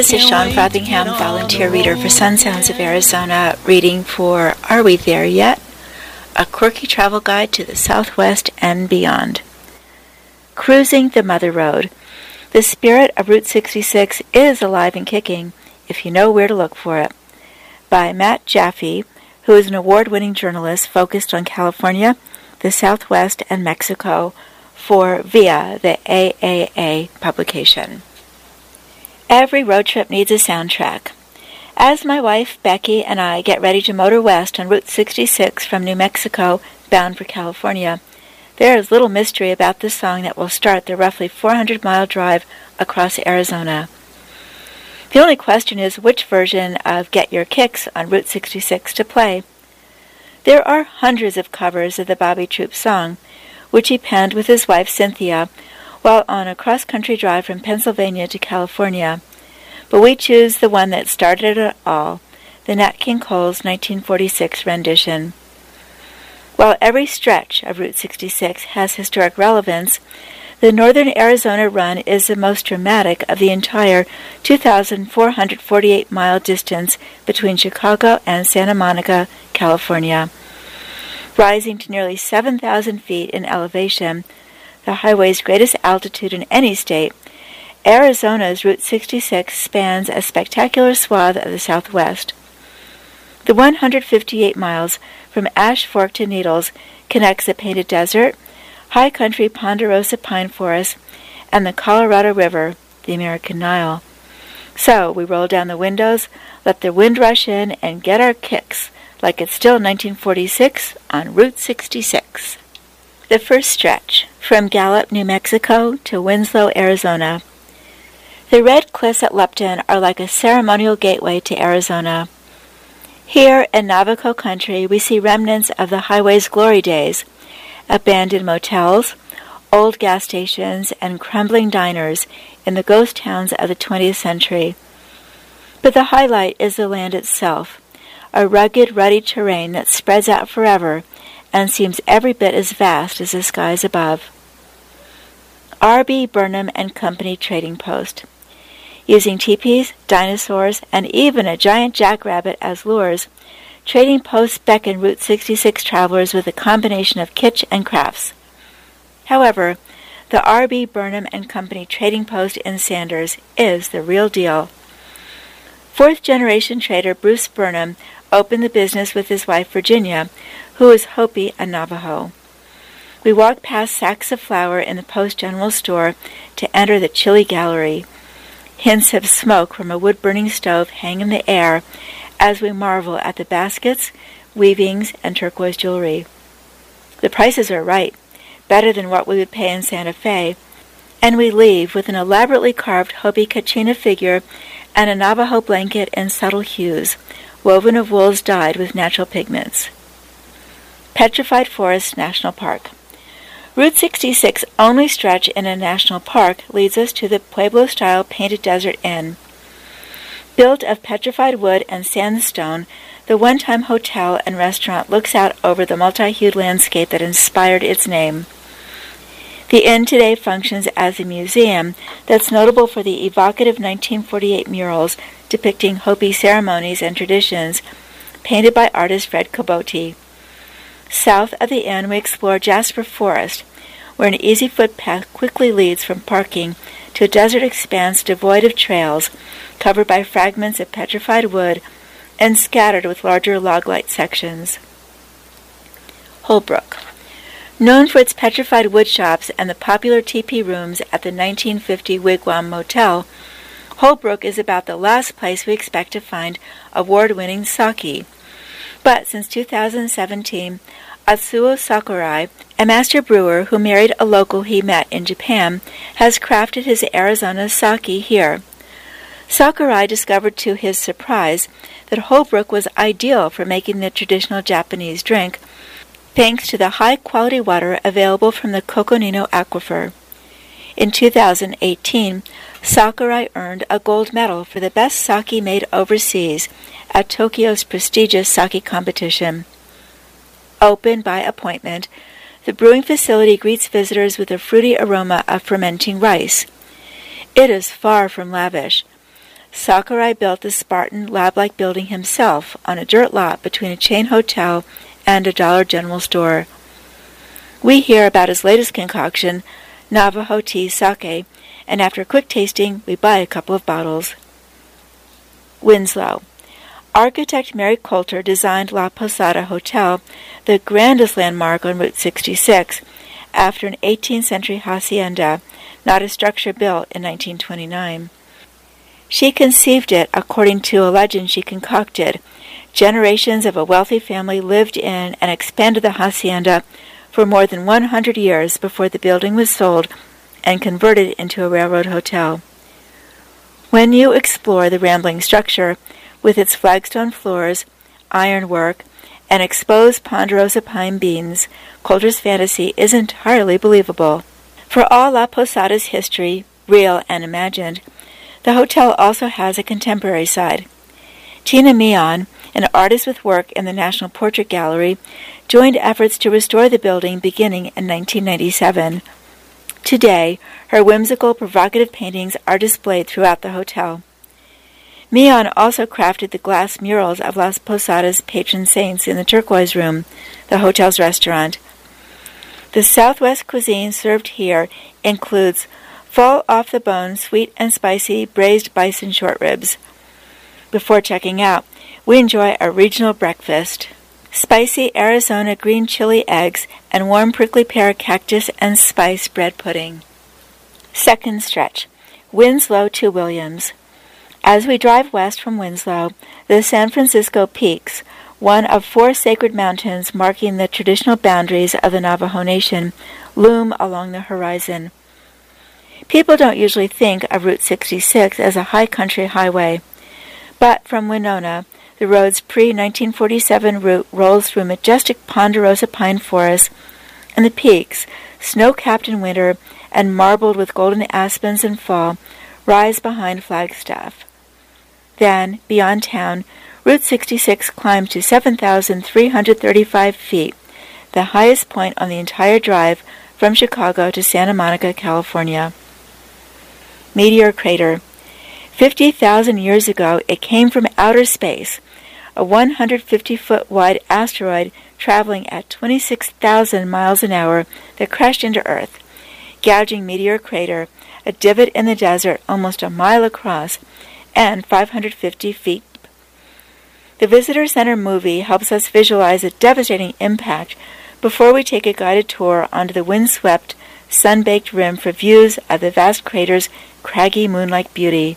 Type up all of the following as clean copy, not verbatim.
This is Sean Frothingham, volunteer reader for Sun Sounds of Arizona, reading for Are We There Yet? A quirky travel guide to the Southwest and beyond. Cruising the Mother Road. The spirit of Route 66 is alive and kicking, if you know where to look for it. By Matt Jaffe, who is an award-winning journalist focused on California, the Southwest, and Mexico for VIA, the AAA publication. Every road trip needs a soundtrack. As my wife, Becky, and I get ready to motor west on Route 66 from New Mexico, bound for California, there is little mystery about this song that will start the roughly 400-mile drive across Arizona. The only question is which version of Get Your Kicks on Route 66 to play. There are hundreds of covers of the Bobby Troop song, which he penned with his wife Cynthia, while on a cross-country drive from Pennsylvania to California. But we choose the one that started it all, the Nat King Cole's 1946 rendition. While every stretch of Route 66 has historic relevance, the northern Arizona run is the most dramatic of the entire 2,448-mile distance between Chicago and Santa Monica, California. Rising to nearly 7,000 feet in elevation, the highway's greatest altitude in any state, Arizona's Route 66 spans a spectacular swath of the Southwest. The 158 miles from Ash Fork to Needles connects the Painted Desert, high country ponderosa pine forest, and the Colorado River, the American Nile. So we roll down the windows, let the wind rush in, and get our kicks like it's still 1946 on Route 66. The first stretch, from Gallup, New Mexico to Winslow, Arizona. The red cliffs at Lupton are like a ceremonial gateway to Arizona. Here in Navajo country, we see remnants of the highway's glory days, abandoned motels, old gas stations, and crumbling diners in the ghost towns of the 20th century. But the highlight is the land itself, a rugged, rutty terrain that spreads out forever and seems every bit as vast as the skies above. R.B. Burnham and Company Trading Post. Using teepees, dinosaurs, and even a giant jackrabbit as lures, Trading Posts beckon Route 66 travelers with a combination of kitsch and crafts. However, the R.B. Burnham and Company Trading Post in Sanders is the real deal. Fourth-generation trader Bruce Burnham opened the business with his wife Virginia, who is Hopi and Navajo. We walk past sacks of flour in the Post General Store to enter the chilly gallery. Hints of smoke from a wood-burning stove hang in the air as we marvel at the baskets, weavings, and turquoise jewelry. The prices are right, better than what we would pay in Santa Fe, and we leave with an elaborately carved Hopi Kachina figure and a Navajo blanket in subtle hues, woven of wools dyed with natural pigments. Petrified Forest National Park. Route 66 only stretch in a national park leads us to the Pueblo-style Painted Desert Inn. Built of petrified wood and sandstone, the one-time hotel and restaurant looks out over the multi-hued landscape that inspired its name. The inn today functions as a museum that's notable for the evocative 1948 murals depicting Hopi ceremonies and traditions, painted by artist Fred Kubota. South of the inn, we explore Jasper Forest, where an easy footpath quickly leads from parking to a desert expanse devoid of trails, covered by fragments of petrified wood and scattered with larger log-like sections. Holbrook. Known for its petrified wood shops and the popular teepee rooms at the 1950 Wigwam Motel, Holbrook is about the last place we expect to find award-winning sake. But since 2017, Atsuo Sakurai, a master brewer who married a local he met in Japan, has crafted his Arizona sake here. Sakurai discovered to his surprise that Holbrook was ideal for making the traditional Japanese drink, thanks to the high-quality water available from the Coconino Aquifer. In 2018, Sakurai earned a gold medal for the best sake made overseas at Tokyo's prestigious sake competition. Open by appointment, the brewing facility greets visitors with a fruity aroma of fermenting rice. It is far from lavish. Sakurai built the Spartan lab-like building himself on a dirt lot between a chain hotel and a Dollar General store. We hear about his latest concoction, Navajo tea sake, and after a quick tasting, we buy a couple of bottles. Winslow. Architect Mary Coulter designed La Posada Hotel, the grandest landmark on Route 66, after an 18th century hacienda, not a structure built in 1929. She conceived it according to a legend she concocted. Generations of a wealthy family lived in and expanded the hacienda for more than 100 years before the building was sold and converted into a railroad hotel. When you explore the rambling structure, with its flagstone floors, ironwork, and exposed ponderosa pine beams, Coulter's fantasy is entirely believable. For all La Posada's history, real and imagined, the hotel also has a contemporary side. Tina Meehan, an artist with work in the National Portrait Gallery, joined efforts to restore the building beginning in 1997. Today, her whimsical, provocative paintings are displayed throughout the hotel. Meehan also crafted the glass murals of Las Posadas' patron saints in the Turquoise Room, the hotel's restaurant. The Southwest cuisine served here includes full off-the-bone, sweet and spicy braised bison short ribs. Before checking out, we enjoy a regional breakfast. Spicy Arizona green chili eggs and warm prickly pear cactus and spice bread pudding. Second stretch, Winslow to Williams. As we drive west from Winslow, the San Francisco Peaks, one of 4 sacred mountains marking the traditional boundaries of the Navajo Nation, loom along the horizon. People don't usually think of Route 66 as a high-country highway, but from Winona, the road's pre-1947 route rolls through majestic ponderosa pine forests, and the peaks, snow-capped in winter and marbled with golden aspens in fall, rise behind Flagstaff. Then, beyond town, Route 66 climbs to 7,335 feet, the highest point on the entire drive from Chicago to Santa Monica, California. Meteor Crater. 50,000 years ago, it came from outer space, a 150-foot wide asteroid traveling at 26,000 miles an hour that crashed into Earth, gouging Meteor Crater, a divot in the desert almost a mile across and 550 feet. The Visitor Center movie helps us visualize the devastating impact before we take a guided tour onto the windswept, sun-baked rim for views of the vast crater's craggy moon-like beauty.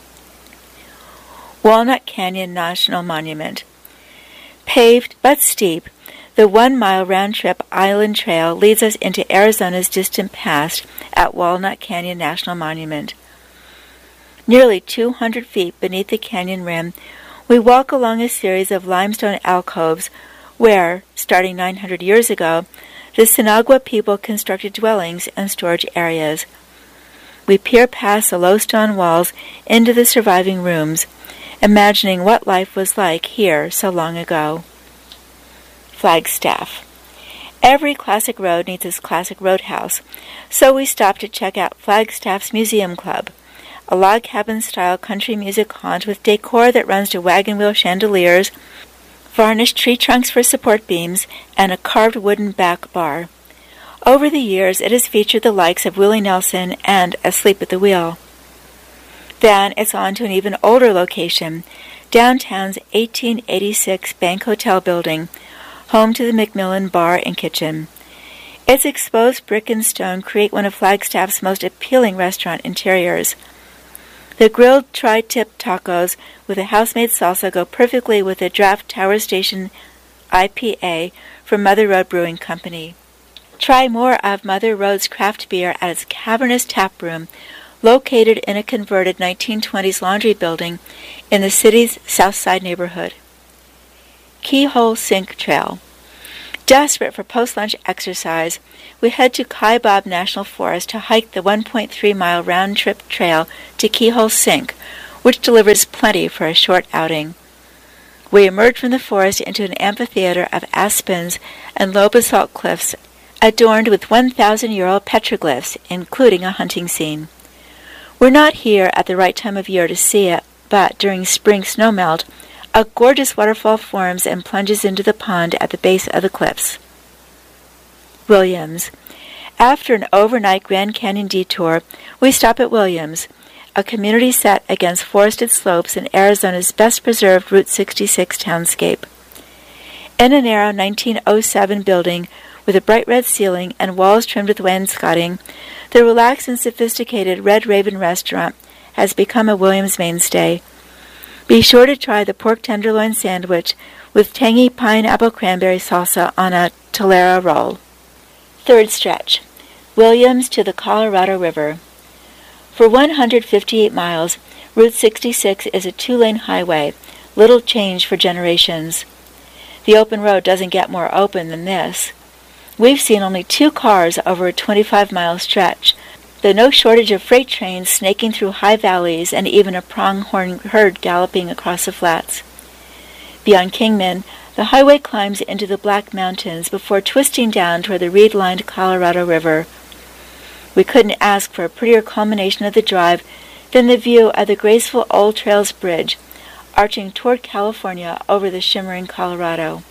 Walnut Canyon National Monument. Paved but steep, the 1-mile round-trip island trail leads us into Arizona's distant past at Walnut Canyon National Monument. Nearly 200 feet beneath the canyon rim, we walk along a series of limestone alcoves where, starting 900 years ago, the Sinagua people constructed dwellings and storage areas. We peer past the low stone walls into the surviving rooms, imagining what life was like here so long ago. Flagstaff. Every classic road needs its classic roadhouse, so we stop to check out Flagstaff's Museum Club, a log cabin-style country music haunt with decor that runs to wagon wheel chandeliers, varnished tree trunks for support beams, and a carved wooden back bar. Over the years, it has featured the likes of Willie Nelson and Asleep at the Wheel. Then it's on to an even older location, downtown's 1886 Bank Hotel building, home to the McMillan Bar and Kitchen. Its exposed brick and stone create one of Flagstaff's most appealing restaurant interiors. The grilled tri-tip tacos with a house-made salsa go perfectly with the Draft Tower Station IPA from Mother Road Brewing Company. Try more of Mother Road's craft beer at its cavernous tap room, located in a converted 1920s laundry building in the city's South Side neighborhood. Keyhole Sink Trail. Desperate for post-lunch exercise, we head to Kaibab National Forest to hike the 1.3-mile round-trip trail to Keyhole Sink, which delivers plenty for a short outing. We emerge from the forest into an amphitheater of aspens and low basalt cliffs adorned with 1,000-year-old petroglyphs, including a hunting scene. We're not here at the right time of year to see it, but during spring snowmelt, a gorgeous waterfall forms and plunges into the pond at the base of the cliffs. Williams. After an overnight Grand Canyon detour, we stop at Williams, a community set against forested slopes in Arizona's best-preserved Route 66 townscape. In a narrow 1907 building with a bright red ceiling and walls trimmed with wainscoting, the relaxed and sophisticated Red Raven restaurant has become a Williams mainstay. Be sure to try the pork tenderloin sandwich with tangy pineapple cranberry salsa on a tolera roll. Third stretch, Williams to the Colorado River. For 158 miles, Route 66 is a two-lane highway, little change for generations. The open road doesn't get more open than this. We've seen only 2 cars over a 25-mile stretch, though no shortage of freight trains snaking through high valleys and even a pronghorn herd galloping across the flats. Beyond Kingman, the highway climbs into the Black Mountains before twisting down toward the reed-lined Colorado River. We couldn't ask for a prettier culmination of the drive than the view of the graceful Old Trails Bridge, arching toward California over the shimmering Colorado.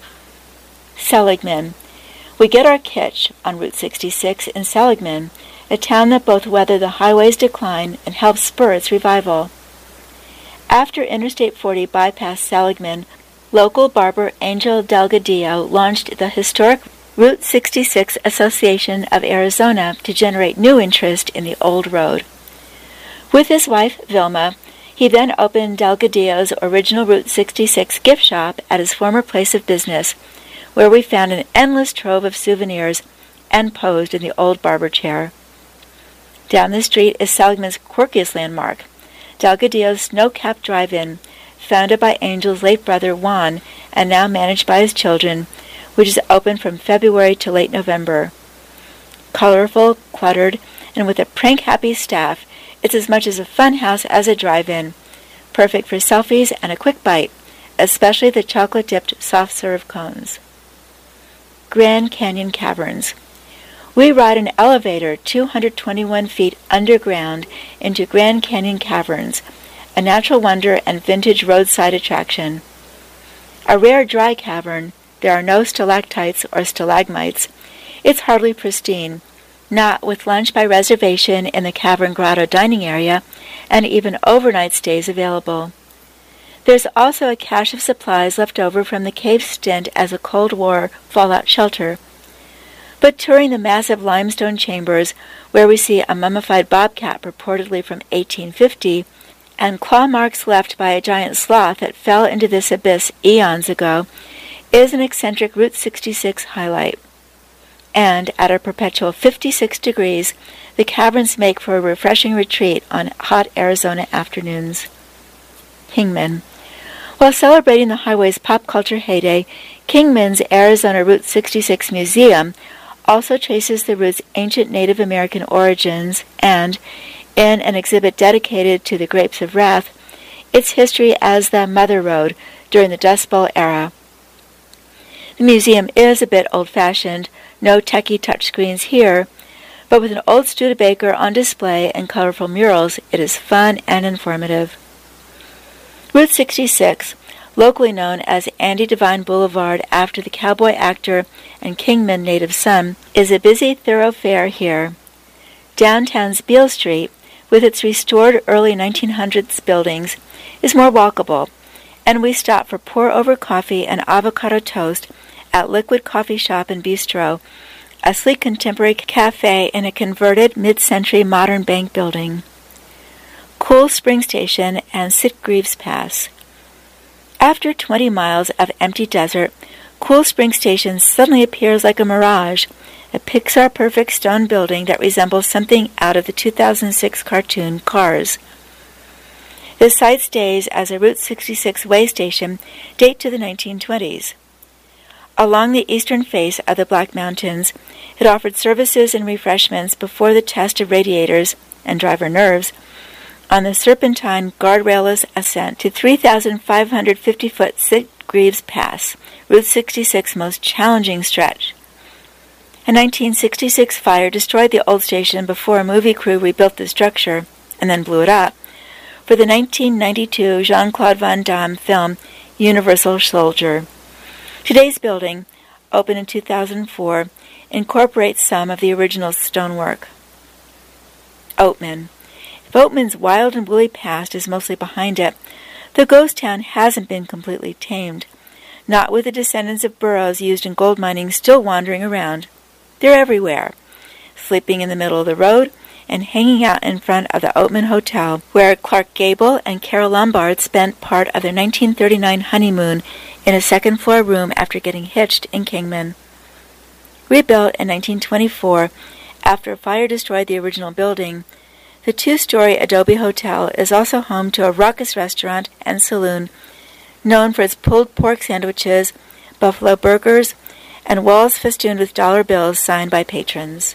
Seligman. We get our kitch on Route 66 in Seligman, a town that both weathered the highway's decline and helped spur its revival. After Interstate 40 bypassed Seligman, local barber Angel Delgadillo launched the historic Route 66 Association of Arizona to generate new interest in the old road. With his wife, Vilma, he then opened Delgadillo's original Route 66 gift shop at his former place of business, where we found an endless trove of souvenirs and posed in the old barber chair. Down the street is Seligman's quirkiest landmark, Delgadillo's Snow-Capped Drive-In, founded by Angel's late brother Juan and now managed by his children, which is open from February to late November. Colorful, cluttered, and with a prank-happy staff, it's as much as a fun house as a drive-in, perfect for selfies and a quick bite, especially the chocolate-dipped soft-serve cones. Grand Canyon Caverns. We ride an elevator 221 feet underground into Grand Canyon Caverns, a natural wonder and vintage roadside attraction. A rare dry cavern, there are no stalactites or stalagmites. It's hardly pristine, not with lunch by reservation in the Cavern Grotto dining area, and even overnight stays available. There's also a cache of supplies left over from the cave stint as a Cold War fallout shelter. But touring the massive limestone chambers, where we see a mummified bobcat purportedly from 1850, and claw marks left by a giant sloth that fell into this abyss eons ago, is an eccentric Route 66 highlight. And at a perpetual 56 degrees, the caverns make for a refreshing retreat on hot Arizona afternoons. Kingman. While celebrating the highway's pop culture heyday, Kingman's Arizona Route 66 Museum also traces the route's ancient Native American origins and, in an exhibit dedicated to the Grapes of Wrath, its history as the Mother Road during the Dust Bowl era. The museum is a bit old-fashioned, no techie touchscreens here, but with an old Studebaker on display and colorful murals, it is fun and informative. Route 66, locally known as Andy Devine Boulevard after the cowboy actor and Kingman native son, is a busy thoroughfare here. Downtown's Beale Street, with its restored early 1900s buildings, is more walkable, and we stop for pour-over coffee and avocado toast at Liquid Coffee Shop and Bistro, a sleek contemporary cafe in a converted mid-century modern bank building. Cool Spring Station and Sitgreaves Pass. After 20 miles of empty desert, Cool Spring Station suddenly appears like a mirage, a Pixar-perfect stone building that resembles something out of the 2006 cartoon Cars. The site's days as a Route 66 way station date to the 1920s. Along the eastern face of the Black Mountains, it offered services and refreshments before the test of radiators and driver nerves on the serpentine guardrailless ascent to 3,550-foot Sitgreaves Pass, Route 66's most challenging stretch. A 1966 fire destroyed the old station before a movie crew rebuilt the structure and then blew it up. for the 1992 Jean-Claude Van Damme film Universal Soldier. Today's building, opened in 2004, incorporates some of the original stonework. Oatman. If Oatman's wild and woolly past is mostly behind it, the ghost town hasn't been completely tamed, not with the descendants of burros used in gold mining still wandering around. They're everywhere, sleeping in the middle of the road and hanging out in front of the Oatman Hotel, where Clark Gable and Carole Lombard spent part of their 1939 honeymoon in a second-floor room after getting hitched in Kingman. Rebuilt in 1924 after a fire destroyed the original building, the two-story Adobe Hotel is also home to a raucous restaurant and saloon known for its pulled pork sandwiches, buffalo burgers, and walls festooned with dollar bills signed by patrons.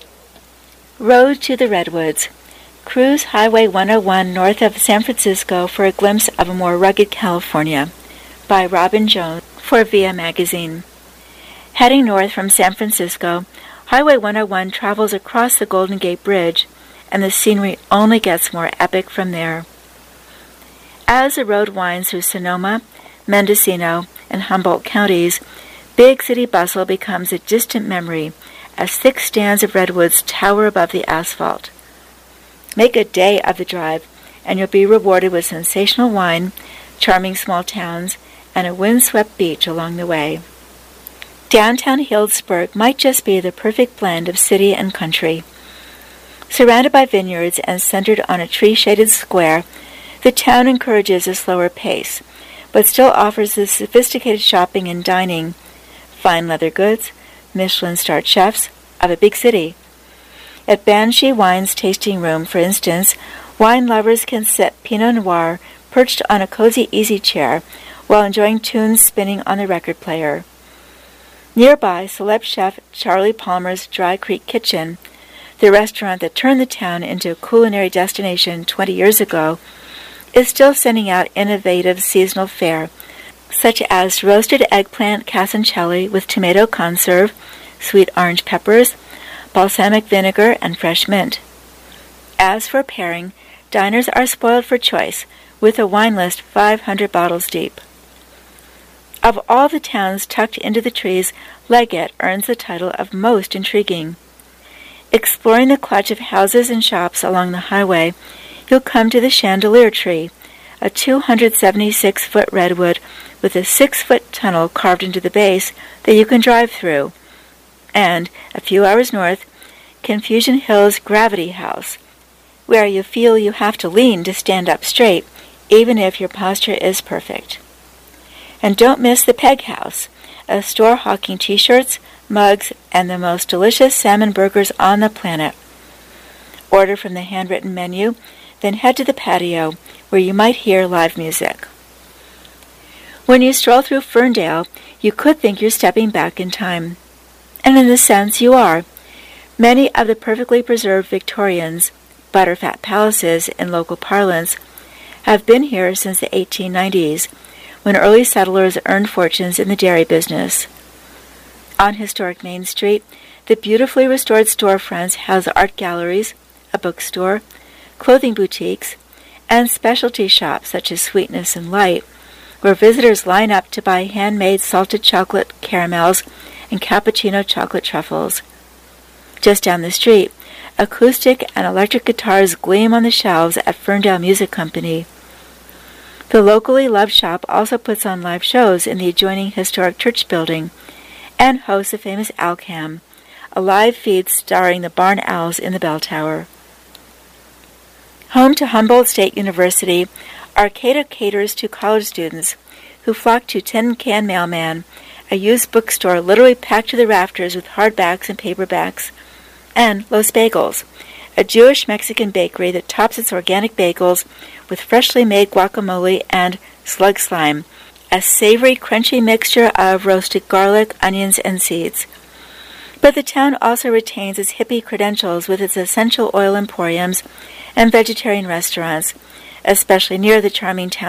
Road to the Redwoods. Cruise Highway 101 north of San Francisco for a glimpse of a more rugged California, by Robin Jones for Via Magazine. Heading north from San Francisco, Highway 101 travels across the Golden Gate Bridge, and the scenery only gets more epic from there. As the road winds through Sonoma, Mendocino, and Humboldt counties, big city bustle becomes a distant memory as thick stands of redwoods tower above the asphalt. Make a day of the drive, and you'll be rewarded with sensational wine, charming small towns, and a windswept beach along the way. Downtown Healdsburg might just be the perfect blend of city and country. Surrounded by vineyards and centered on a tree-shaded square, the town encourages a slower pace, but still offers the sophisticated shopping and dining, fine leather goods, Michelin-starred chefs of a big city. At Banshee Wine's tasting room, for instance, wine lovers can sip Pinot Noir perched on a cozy easy chair while enjoying tunes spinning on the record player. Nearby, celeb chef Charlie Palmer's Dry Creek Kitchen, the restaurant that turned the town into a culinary destination 20 years ago, is still sending out innovative seasonal fare, such as roasted eggplant casoncelli with tomato conserve, sweet orange peppers, balsamic vinegar, and fresh mint. As for pairing, diners are spoiled for choice, with a wine list 500 bottles deep. Of all the towns tucked into the trees, Leggett earns the title of most intriguing. Exploring the clutch of houses and shops along the highway, you'll come to the Chandelier Tree, a 276-foot redwood with a 6-foot tunnel carved into the base that you can drive through, and, a few hours north, Confusion Hill's Gravity House, where you feel you have to lean to stand up straight, even if your posture is perfect. And don't miss the Peg House, a store hawking T-shirts, mugs, and the most delicious salmon burgers on the planet. Order from the handwritten menu, then head to the patio, where you might hear live music. When you stroll through Ferndale, you could think you're stepping back in time. And in a sense, you are. Many of the perfectly preserved Victorians, butterfat palaces in local parlance, have been here since the 1890s, when early settlers earned fortunes in the dairy business. On historic Main Street, the beautifully restored storefronts house art galleries, a bookstore, clothing boutiques, and specialty shops such as Sweetness and Light, where visitors line up to buy handmade salted chocolate caramels and cappuccino chocolate truffles. Just down the street, acoustic and electric guitars gleam on the shelves at Ferndale Music Company. The locally loved shop also puts on live shows in the adjoining historic church building and hosts a famous owl cam, a live feed starring the barn owls in the bell tower. Home to Humboldt State University, Arcata caters to college students who flock to Tin Can Mailman, a used bookstore literally packed to the rafters with hardbacks and paperbacks, and Los Bagels, a Jewish-Mexican bakery that tops its organic bagels with freshly made guacamole and slug slime, a savory, crunchy mixture of roasted garlic, onions, and seeds. But the town also retains its hippie credentials with its essential oil emporiums and vegetarian restaurants, especially near the charming town